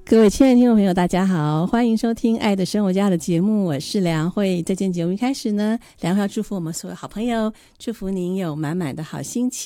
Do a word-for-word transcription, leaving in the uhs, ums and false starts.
各位亲爱的听众朋友大家好，欢迎收听爱的生活家的节目，我是梁慧。这件节目一开始呢，梁慧要祝福我们所有好朋友，祝福您有满满的好心情。